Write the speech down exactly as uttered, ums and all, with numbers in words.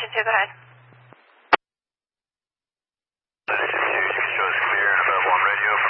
two, go ahead. Citizen two, you can show us clear and above one radio for